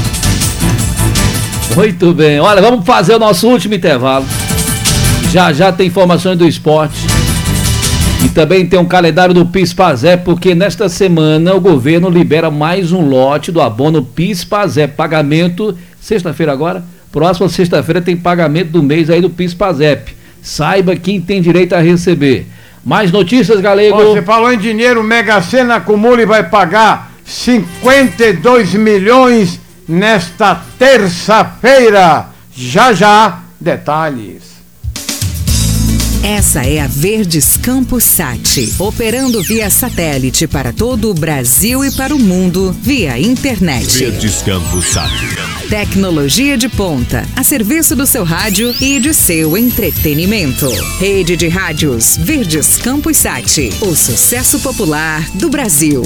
Muito bem, olha, vamos fazer o nosso último intervalo. Já tem informações do esporte. E também tem um calendário do PIS/PASEP, porque nesta semana o governo libera mais um lote do abono PIS/PASEP. Pagamento, sexta-feira agora, próxima sexta-feira tem pagamento do mês aí do PIS/PASEP. Saiba quem tem direito a receber. Mais notícias, galego. Você falou em dinheiro, Mega Sena acumula e vai pagar 52 milhões nesta terça-feira. Já, detalhes. Essa é a Verdes Campos Sat, operando via satélite para todo o Brasil e para o mundo via internet. Verdes Campos Sat. Tecnologia de ponta, a serviço do seu rádio e de seu entretenimento. Rede de rádios Verdes Campos Sat, o sucesso popular do Brasil.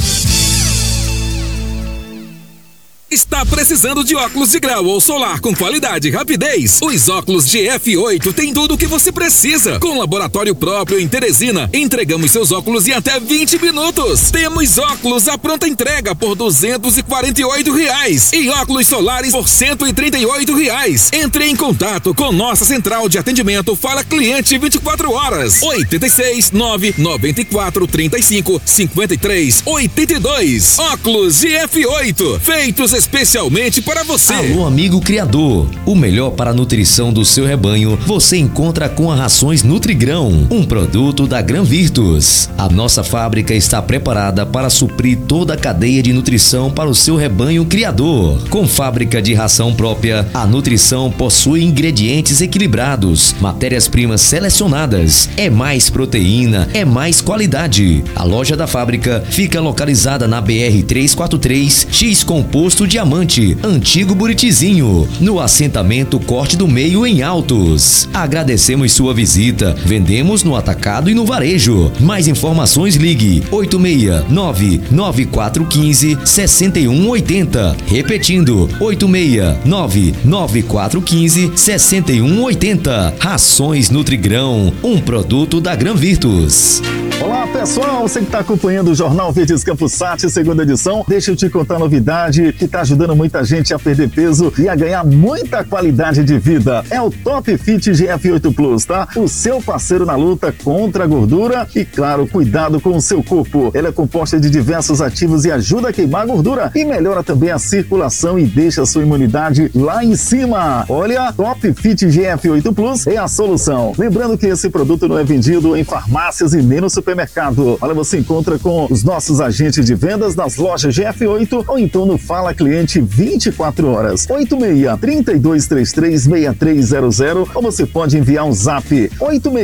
Está precisando de óculos de grau ou solar com qualidade e rapidez? Os óculos GF8 têm tudo o que você precisa. Com laboratório próprio em Teresina, entregamos seus óculos em até 20 minutos. Temos óculos à pronta entrega por R$248 e óculos solares por R$138. Entre em contato com nossa central de atendimento Fala Cliente 24 horas. 86 994 35 53 82. Óculos GF8, feitos especialmente para você. Alô, amigo criador. O melhor para a nutrição do seu rebanho você encontra com a Rações Nutrigrão, um produto da Gran Virtus. A nossa fábrica está preparada para suprir toda a cadeia de nutrição para o seu rebanho criador. Com fábrica de ração própria, a nutrição possui ingredientes equilibrados, matérias-primas selecionadas. É mais proteína, é mais qualidade. A loja da fábrica fica localizada na BR-343, X Composto Diamante, Antigo Buritizinho, no assentamento Corte do Meio em Altos. Agradecemos sua visita. Vendemos no atacado e no varejo. Mais informações, ligue 869-9415-6180. Repetindo, 869-9415-6180. Rações Nutrigrão, um produto da Gran Virtus. Olá, pessoal, você que está acompanhando o Jornal Verdes Campos Sat, segunda edição. Deixa eu te contar a novidade que está ajudando muita gente a perder peso e a ganhar muita qualidade de vida. É o Top Fit GF8 Plus, tá? O seu parceiro na luta contra a gordura e, claro, cuidado com o seu corpo. Ele é composta de diversos ativos e ajuda a queimar a gordura e melhora também a circulação e deixa a sua imunidade lá em cima. Olha, Top Fit GF8 Plus é a solução. Lembrando que esse produto não é vendido em farmácias e nem no supermercado. Olha, você encontra com os nossos agentes de vendas nas lojas GF8 ou então no Fala Cliente 24 horas. 86-3233-6300 ou você pode enviar um zap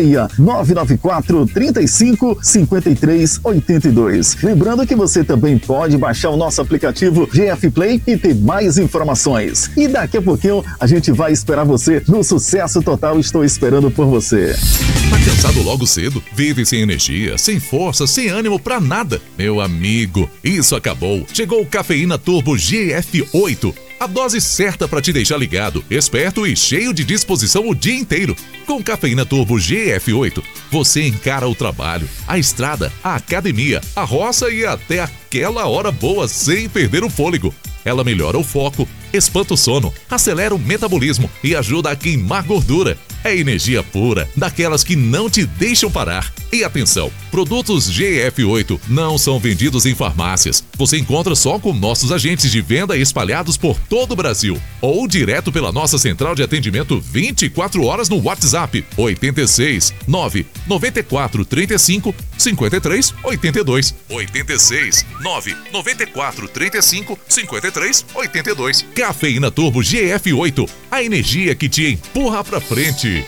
86-994-35-5382. Lembrando que você também pode baixar o nosso aplicativo GF Play e ter mais informações. E daqui a pouquinho a gente vai esperar você no Sucesso Total. Estou esperando por você. Tá cansado logo cedo? Vive sem energia, sem força, sem ânimo pra nada? Meu amigo, isso acabou. Chegou o Cafeína Turbo GF8. A dose certa para te deixar ligado, esperto e cheio de disposição o dia inteiro. Com Cafeína Turbo GF8, você encara o trabalho, a estrada, a academia, a roça e até aquela hora boa sem perder o fôlego. Ela melhora o foco, espanta o sono, acelera o metabolismo e ajuda a queimar gordura. É energia pura, daquelas que não te deixam parar. E atenção, produtos GF8 não são vendidos em farmácias. Você encontra só com nossos agentes de venda espalhados por todo o Brasil. Ou direto pela nossa central de atendimento 24 horas no WhatsApp 86 994 35 53 82. 86 994 35 53 82. Cafeína Turbo GF8, a energia que te empurra pra frente.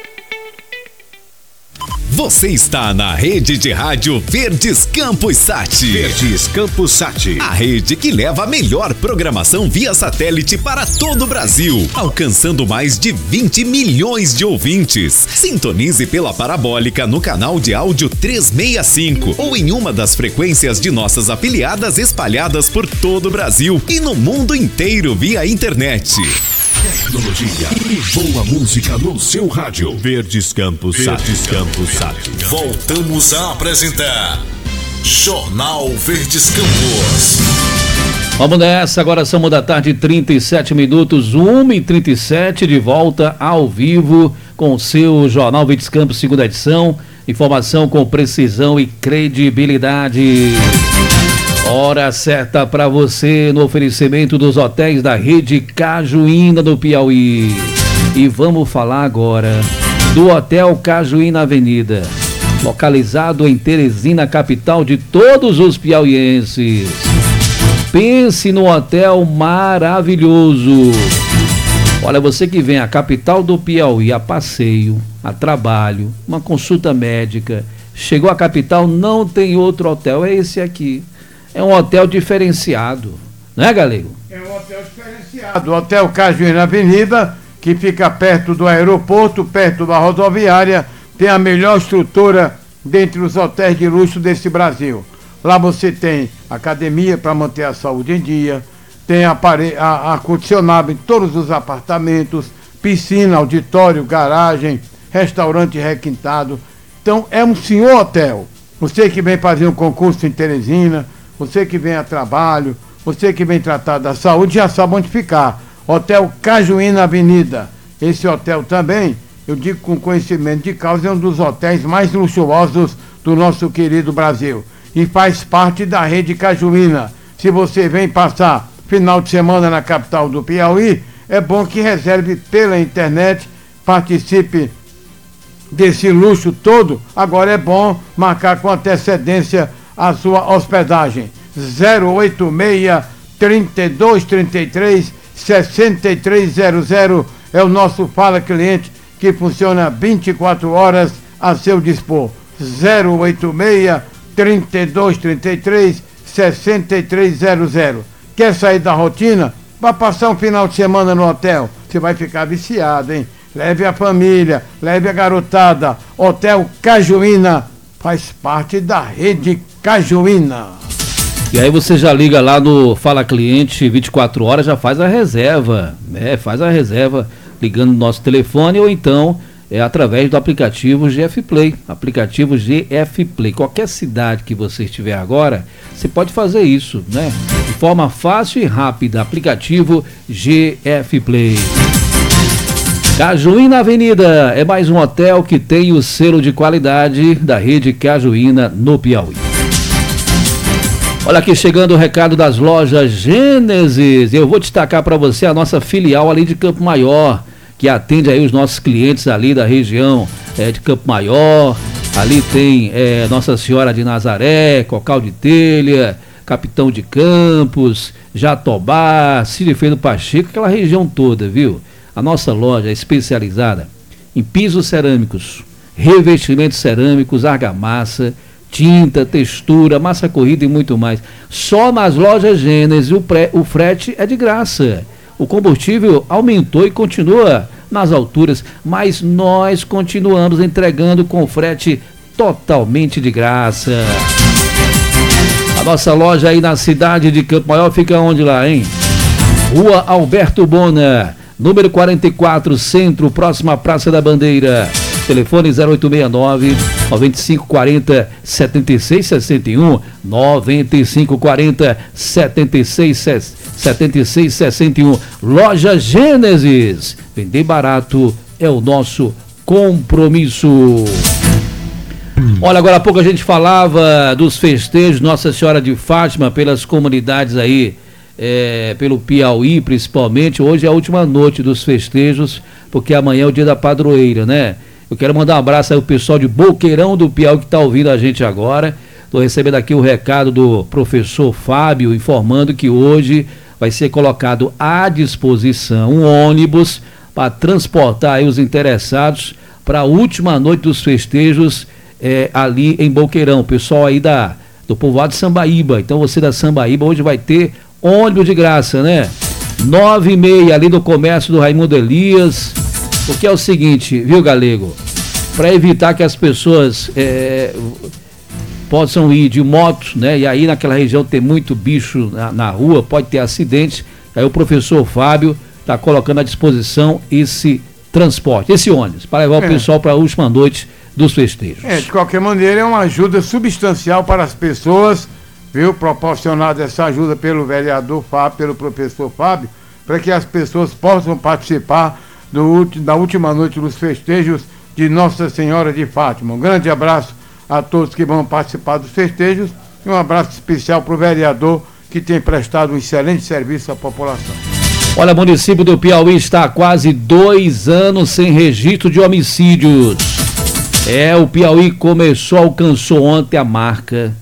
Você está na rede de rádio Verdes Campos Sat. Verdes Campos Sat. A rede que leva a melhor programação via satélite para todo o Brasil, alcançando mais de 20 milhões de ouvintes. Sintonize pela parabólica no canal de áudio 365 ou em uma das frequências de nossas afiliadas espalhadas por todo o Brasil e no mundo inteiro via internet. Tecnologia e boa música no seu rádio. Verdes Campos Sat. Verdes Campos Sat. Voltamos a apresentar Jornal Verdes Campos. Vamos nessa, agora são da tarde, 37 minutos, 1h37, de volta ao vivo com o seu Jornal Verdes Campos, segunda edição. Informação com precisão e credibilidade. Hora certa para você no oferecimento dos hotéis da rede Cajuína do Piauí. E vamos falar agora do Hotel Cajuína Avenida, localizado em Teresina, capital de todos os piauienses. Pense no hotel maravilhoso. Olha, você que vem à capital do Piauí a passeio, a trabalho, uma consulta médica, chegou à capital, não tem outro hotel, é esse aqui. É um hotel diferenciado, não é, Galego? É um hotel diferenciado, o Hotel Cajuína Avenida, que fica perto do aeroporto, perto da rodoviária, tem a melhor estrutura dentre os hotéis de luxo desse Brasil. Lá você tem academia para manter a saúde em dia, tem ar-condicionado em todos os apartamentos, piscina, auditório, garagem, restaurante requintado. Então é um senhor hotel. Você que vem fazer um concurso em Teresina, você que vem a trabalho, você que vem tratar da saúde, já sabe onde ficar. Hotel Cajuína Avenida. Esse hotel também, eu digo com conhecimento de causa, é um dos hotéis mais luxuosos do nosso querido Brasil. E faz parte da rede Cajuína. Se você vem passar final de semana na capital do Piauí, é bom que reserve pela internet, participe desse luxo todo. Agora é bom marcar com antecedência a sua hospedagem. 086 3233 6300 é o nosso Fala Cliente, que funciona 24 horas a seu dispor. 086 3233 6300. Quer sair da rotina? Vai passar um final de semana no hotel. Você vai ficar viciado, hein? Leve a família, leve a garotada. Hotel Cajuína faz parte da rede Cajuína. E aí você já liga lá no Fala Cliente 24 horas, já faz a reserva. Faz a reserva ligando no nosso telefone ou então através do aplicativo GF Play. Aplicativo GF Play. Qualquer cidade que você estiver agora, você pode fazer isso, né? De forma fácil e rápida. Aplicativo GF Play. Cajuína Avenida é mais um hotel que tem o selo de qualidade da rede Cajuína no Piauí. Olha aqui chegando o recado das lojas Gênesis. Eu vou destacar para você a nossa filial ali de Campo Maior, que atende aí os nossos clientes ali da região de Campo Maior. Ali tem Nossa Senhora de Nazaré, Cocal de Telha, Capitão de Campos, Jatobá, Cirifeiro Pacheco, aquela região toda, viu? A nossa loja é especializada em pisos cerâmicos, revestimentos cerâmicos, argamassa, tinta, textura, massa corrida e muito mais. Só nas lojas Gênesis o frete é de graça. O combustível aumentou e continua nas alturas, mas nós continuamos entregando com frete totalmente de graça. A nossa loja aí na cidade de Campo Maior fica onde lá, hein? Rua Alberto Bona, número 44, Centro, próxima à Praça da Bandeira. Telefone 0869 9540 7661 9540 7661. Loja Gênesis. Vender barato é o nosso compromisso. Olha, agora há pouco a gente falava dos festejos Nossa Senhora de Fátima pelas comunidades aí, pelo Piauí principalmente. Hoje é a última noite dos festejos, porque amanhã é o dia da padroeira, né? Eu quero mandar um abraço aí ao pessoal de Boqueirão do Piauí que está ouvindo a gente agora. Estou recebendo aqui o recado do professor Fábio, informando que hoje vai ser colocado à disposição um ônibus para transportar aí os interessados para a última noite dos festejos ali em Boqueirão. O pessoal aí do povoado de Sambaíba. Então você da Sambaíba hoje vai ter ônibus de graça, né? 9h30 ali no comércio do Raimundo Elias. Porque é o seguinte, viu, Galego? Para evitar que as pessoas possam ir de moto, né? E aí naquela região tem muito bicho na rua, pode ter acidente. Aí o professor Fábio está colocando à disposição esse transporte, esse ônibus, para levar o pessoal para a última noite dos festejos. De qualquer maneira, é uma ajuda substancial para as pessoas, viu? Proporcionada essa ajuda pelo vereador Fábio, pelo professor Fábio, para que as pessoas possam participar da última noite dos festejos de Nossa Senhora de Fátima. Um grande abraço a todos que vão participar dos festejos e um abraço especial para o vereador que tem prestado um excelente serviço à população. Olha, o município do Piauí está há quase 2 anos sem registro de homicídios. O Piauí alcançou ontem a marca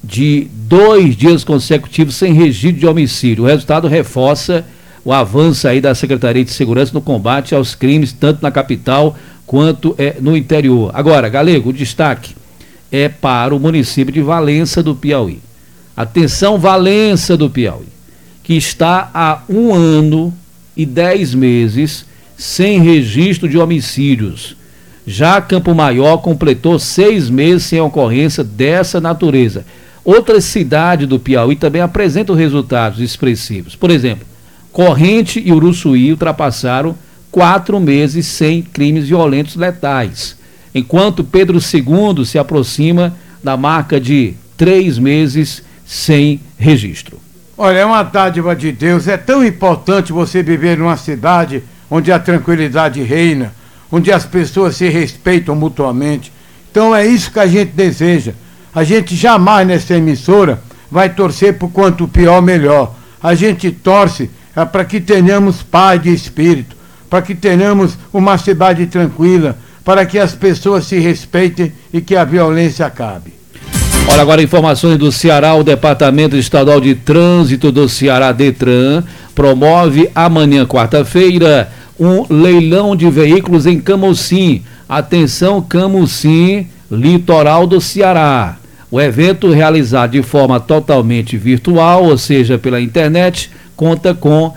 de 2 dias consecutivos sem registro de homicídio. O resultado reforça o avanço aí da Secretaria de Segurança no combate aos crimes, tanto na capital quanto no interior. Agora, Galego, o destaque é para o município de Valença do Piauí. Atenção, Valença do Piauí, que está há 1 ano e 10 meses sem registro de homicídios. Já Campo Maior completou 6 meses sem ocorrência dessa natureza. Outras cidades do Piauí também apresentam resultados expressivos. Por exemplo, Corrente e Uruçuí ultrapassaram 4 meses sem crimes violentos letais, enquanto Pedro II se aproxima da marca de 3 meses sem registro. Olha, é uma dádiva de Deus. É tão importante você viver numa cidade onde a tranquilidade reina, onde as pessoas se respeitam mutuamente. Então é isso que a gente deseja. A gente jamais nessa emissora vai torcer por quanto pior, melhor. A gente torce para que tenhamos paz de espírito, para que tenhamos uma cidade tranquila, para que as pessoas se respeitem e que a violência acabe. Olha, agora informações do Ceará. O Departamento Estadual de Trânsito do Ceará, DETRAN, promove amanhã, quarta-feira, um leilão de veículos em Camusim. Atenção, Camusim, litoral do Ceará. O evento, realizado de forma totalmente virtual, ou seja, pela internet, conta com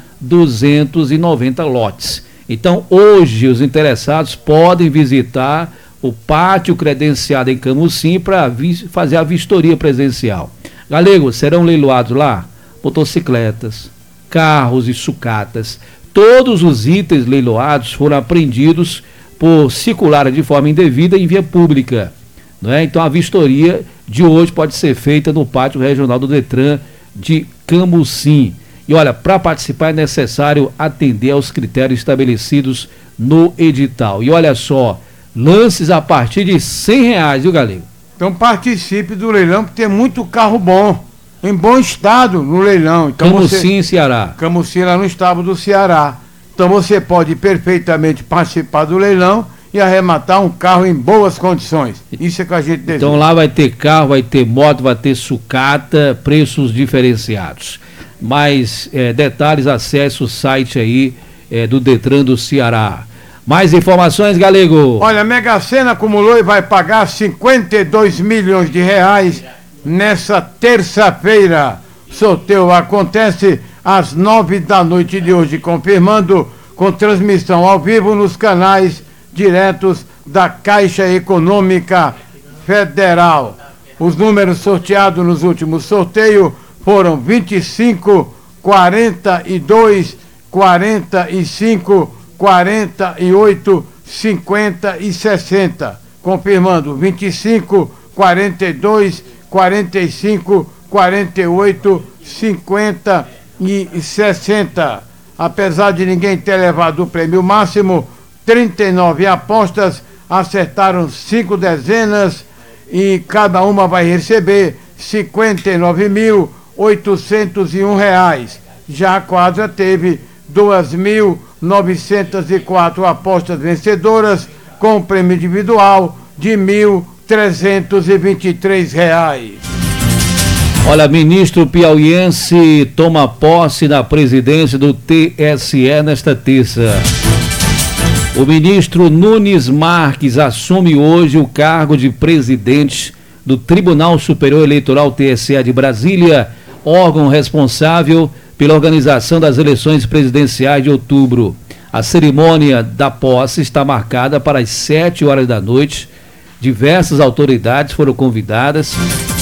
290 lotes. Então, hoje, os interessados podem visitar o pátio credenciado em Camusim para fazer a vistoria presencial. Galego, serão leiloados lá motocicletas, carros e sucatas. Todos os itens leiloados foram apreendidos por circular de forma indevida em via pública. Não é? Então, a vistoria de hoje pode ser feita no pátio regional do DETRAN de Camusim. E olha, para participar é necessário atender aos critérios estabelecidos no edital. E olha só, lances a partir de R$100, viu, Galego? Então participe do leilão, porque tem muito carro bom, em bom estado no leilão. Então Camusim, Ceará. Camusim, lá no estado do Ceará. Então você pode perfeitamente participar do leilão e arrematar um carro em boas condições. Isso é que a gente deseja. Então lá vai ter carro, vai ter moto, vai ter sucata, preços diferenciados. Mais detalhes, acesse o site aí do DETRAN do Ceará. Mais informações, Galego? Olha, a Mega Sena acumulou e vai pagar 52 milhões de reais nessa terça-feira. Sorteio acontece às 9 da noite de hoje, confirmando com transmissão ao vivo nos canais diretos da Caixa Econômica Federal. Os números sorteados nos últimos sorteios foram 25, 42, 45, 48, 50 e 60. Confirmando, 25, 42, 45, 48, 50 e 60. Apesar de ninguém ter levado o prêmio máximo, 39 apostas acertaram 5 dezenas e cada uma vai receber R$59.801. Já a quadra teve 2.904 apostas vencedoras, com um prêmio individual de R$1.323. Olha, ministro piauiense toma posse na presidência do TSE nesta terça. O ministro Nunes Marques assume hoje o cargo de presidente do Tribunal Superior Eleitoral TSE de Brasília, órgão responsável pela organização das eleições presidenciais de outubro. A cerimônia da posse está marcada para as 7 horas da noite. Diversas autoridades foram convidadas.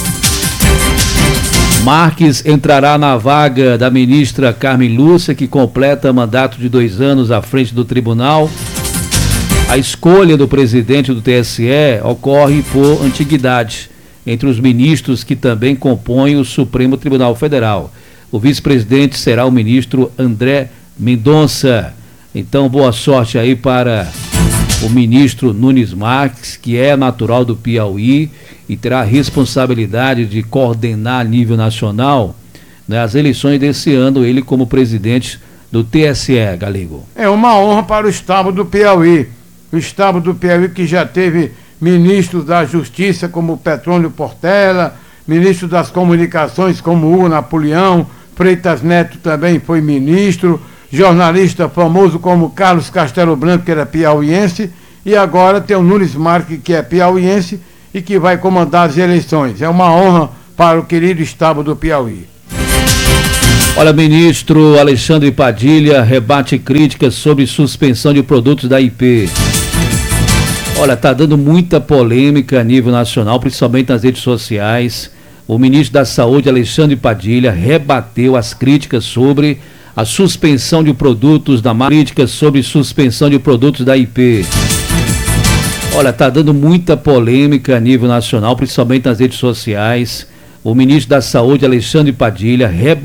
Marques entrará na vaga da ministra Carmen Lúcia, que completa mandato de 2 anos à frente do tribunal. A escolha do presidente do TSE ocorre por antiguidade entre os ministros que também compõem o Supremo Tribunal Federal. O vice-presidente será o ministro André Mendonça. Então, boa sorte aí para o ministro Nunes Marques, que é natural do Piauí e terá a responsabilidade de coordenar a nível nacional, né, as eleições desse ano, ele como presidente do TSE, Galego. É uma honra para o estado do Piauí. O estado do Piauí que já teve ministros da Justiça como Petrônio Portela, ministro das Comunicações, como Hugo Napoleão, Freitas Neto também foi ministro, jornalista famoso como Carlos Castelo Branco, que era piauiense, e agora tem o Nunes Marques, que é piauiense e que vai comandar as eleições. É uma honra para o querido estado do Piauí. Olha, ministro Alexandre Padilha rebate críticas sobre suspensão de produtos da IP. Olha, está dando muita polêmica a nível nacional, principalmente nas redes sociais. O ministro da Saúde, Alexandre Padilha, rebateu as críticas sobre a suspensão de produtos da marca, críticas sobre suspensão de produtos da IP. Olha, está dando muita polêmica a nível nacional, principalmente nas redes sociais. O ministro da Saúde, Alexandre Padilha, rebateu